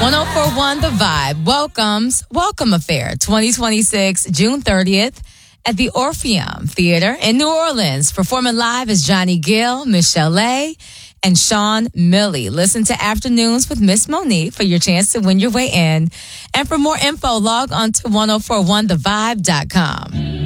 1041 The Vibe welcomes Welcome Affair 2026, June 30th at the Orpheum Theater in New Orleans. Performing live is Johnny Gill, Michelle A., and Sean Milley. Listen to Afternoons with Miss Monique for your chance to win your way in. And for more info, log on to 1041thevibe.com.